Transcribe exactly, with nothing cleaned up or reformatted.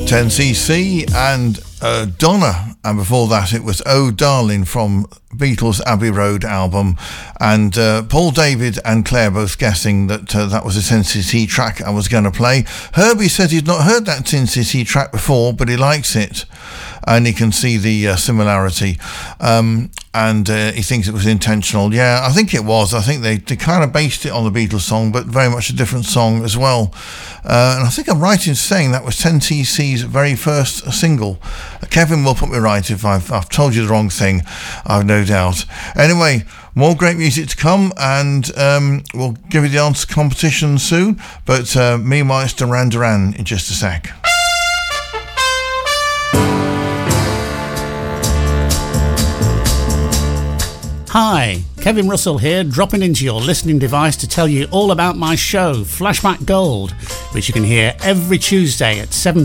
ten C C and uh, Donna, and before that it was Oh Darling from Beatles' Abbey Road album, and uh, Paul David and Claire both guessing that uh, that was a ten C C track I was going to play. Herbie said he'd not heard that ten C C track before, but he likes it, and he can see the uh, similarity, um, and uh, he thinks it was intentional. Yeah, I think it was. I think they, they kind of based it on the Beatles song, but very much a different song as well. Uh, and I think I'm right in saying that was ten C C's very first single. Kevin will put me right if I've, I've told you the wrong thing, I've no doubt. Anyway, more great music to come, and um, we'll give you the answer competition soon. But uh, meanwhile, it's Duran Duran in just a sec. Hi, Kevin Russell here, dropping into your listening device to tell you all about my show, Flashback Gold, which you can hear every Tuesday at seven